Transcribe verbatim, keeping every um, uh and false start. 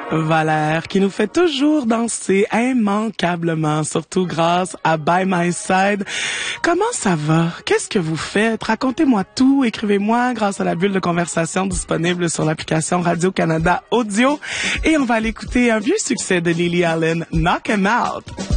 Valère, qui nous fait toujours danser immanquablement, surtout grâce à By My Side. Comment ça va? Qu'est-ce que vous faites? Racontez-moi tout, écrivez-moi grâce à la bulle de conversation disponible sur l'application Radio-Canada Audio. Et on va aller écouter un vieux succès de Lily Allen, Knock 'em Out.